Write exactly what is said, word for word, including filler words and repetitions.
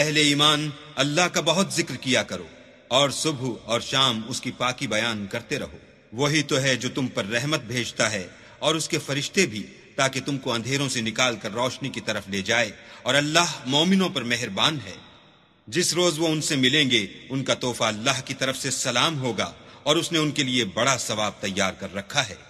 अहले ईमान, अल्लाह का बहुत जिक्र किया करो और सुबह और शाम उसकी पाकी बयान करते रहो। वही तो है जो तुम पर रहमत भेजता है और उसके फरिश्ते भी, ताकि तुमको अंधेरों से निकाल कर रोशनी की तरफ ले जाए। और अल्लाह मोमिनों पर मेहरबान है। जिस रोज वो उनसे मिलेंगे उनका तोहफा अल्लाह की तरफ से सलाम होगा और उसने उनके लिए बड़ा सवाब तैयार कर रखा है।